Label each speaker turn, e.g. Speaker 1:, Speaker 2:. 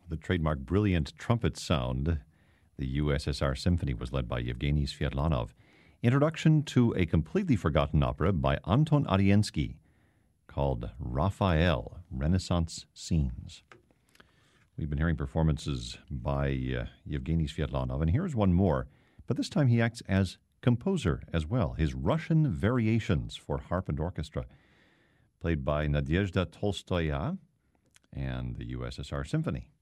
Speaker 1: the trademark brilliant trumpet sound. The USSR Symphony was led by Yevgeny Sviatlanov. Introduction to a completely forgotten opera by Anton Ariensky called Raphael, Renaissance Scenes. We've been hearing performances by Yevgeny Sviatlanov, and here's one more, but this time he acts as composer as well. His Russian Variations for Harp and Orchestra, played by Nadezhda Tolstoya and the USSR Symphony.